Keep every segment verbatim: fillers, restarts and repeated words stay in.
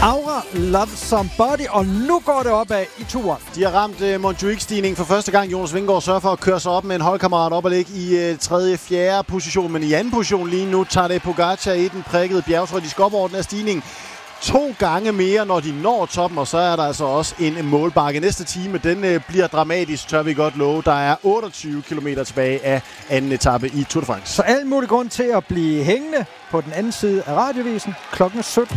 Aura, Love Somebody, og nu går det opad i turen. De har ramt uh, Montjuic-stigningen for første gang. Jonas Vingegaard sørger for at køre sig op med en holdkammerat op og ligge i uh, tredje, fjerde position. Men i anden position lige nu tager det Pogacar i den prikkede bjergtrøje. De skal op over den her stigning to gange mere, når de når toppen. Og så er der altså også en målbakke. Næste time, den uh, bliver dramatisk, tør vi godt love. Der er otteogtyve kilometer tilbage af anden etape i Tour de France. Så alt mulig grund til at blive hængende på den anden side af radiovisen klokken sytten.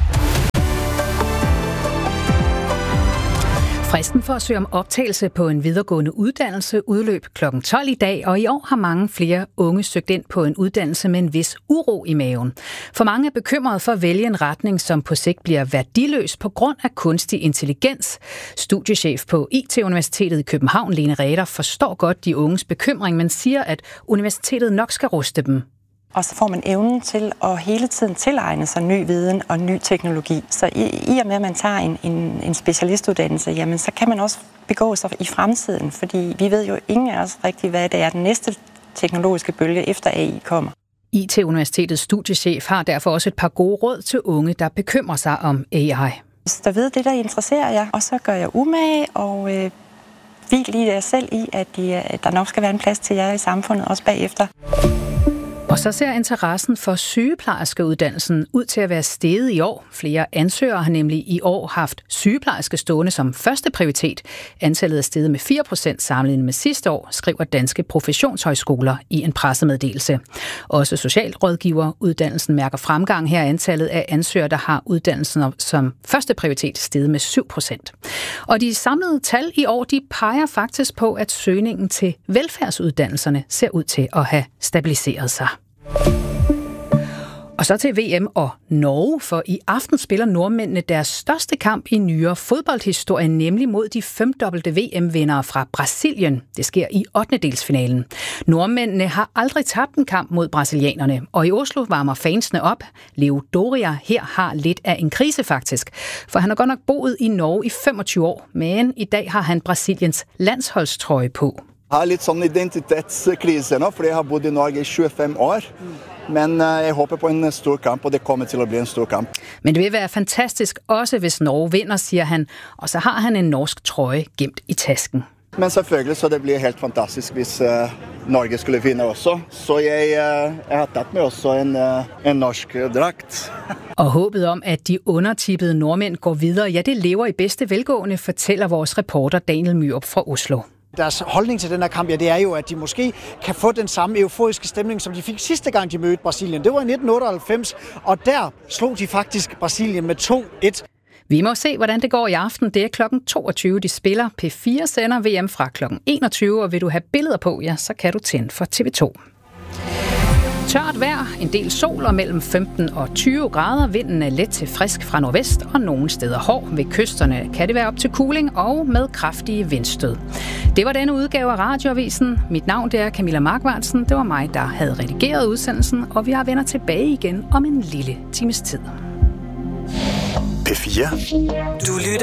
Fristen for at søge om optagelse på en videregående uddannelse udløb klokken tolv i dag, og i år har mange flere unge søgt ind på en uddannelse med en vis uro i maven. For mange er bekymrede for at vælge en retning, som på sigt bliver værdiløs på grund af kunstig intelligens. Studiechef på I T-universitetet i København, Lene Ræder, forstår godt de unges bekymring, men siger, at universitetet nok skal ruste dem. Og så får man evnen til at hele tiden tilegne sig ny viden og ny teknologi. Så i, i og med, at man tager en, en, en specialistuddannelse, jamen, så kan man også begå sig i fremtiden. Fordi vi ved jo ingen af os rigtig, hvad det er, den næste teknologiske bølge efter A I kommer. I T-universitetets studiechef har derfor også et par gode råd til unge, der bekymrer sig om A I. Så ved det, der interesserer jer, og så gør jeg umage og øh, hvil lige jer selv i, at, de, at der nok skal være en plads til jer i samfundet også bagefter. Og så ser interessen for sygeplejerskeuddannelsen ud til at være steget i år. Flere ansøgere har nemlig i år haft sygeplejerske stående som første prioritet. Antallet er steget med fire procent sammenlignet med sidste år, skriver Danske Professionshøjskoler i en pressemeddelelse. Også socialrådgiveruddannelsen mærker fremgang. Her er antallet af ansøgere, der har uddannelsen som første prioritet, steget med syv procent. Og de samlede tal i år, de peger faktisk på, at søgningen til velfærdsuddannelserne ser ud til at have stabiliseret sig. Og så til V M og Norge, for i aften spiller nordmændene deres største kamp i nyere fodboldhistorie, nemlig mod de femdobbelte V M-vindere fra Brasilien. Det sker i ottendedelsfinalen. Nordmændene har aldrig tabt en kamp mod brasilianerne, og i Oslo varmer fansene op. Leo Doria her har lidt af en krise faktisk, for han har godt nok boet i Norge i femogtyve år, men i dag har han Brasiliens landsholdstrøje på. Jeg har lidt sådan en identitetskrise nå, fordi jeg har boet i Norge i tjuefem år. Men jeg håber på en stor kamp, og det kommer til at blive en stor kamp. Men det vil være fantastisk, også hvis Norge vinder, siger han. Og så har han en norsk trøje gemt i tasken. Men selvfølgelig, så det bliver helt fantastisk, hvis uh, Norge skulle vinde også. Så jeg, uh, jeg har taget med også en, uh, en norsk dragt. Og håbet om, at de undertippede nordmænd går videre, ja, det lever i bedste velgående, fortæller vores reporter Daniel Myrup fra Oslo. Deres holdning til den her kamp, ja, det er jo, at de måske kan få den samme euforiske stemning, som de fik sidste gang, de mødte Brasilien. Det var i nitten otteoghalvfems, og der slog de faktisk Brasilien med to et. Vi må se, hvordan det går i aften. Det er klokken toogtyve, de spiller. P fire sender V M fra klokken enogtyve, og vil du have billeder på, ja, så kan du tænde for T V to. Tørt vejr, en del sol og mellem femten og tyve grader. Vinden er let til frisk fra nordvest, og nogle steder hård. Ved kysterne kan det være op til kuling og med kraftige vindstød. Det var denne udgave af Radioavisen. Mit navn det er Camilla Markvartsen. Det var mig, der havde redigeret udsendelsen, og vi har vender tilbage igen om en lille times tid. P fire. Du lytter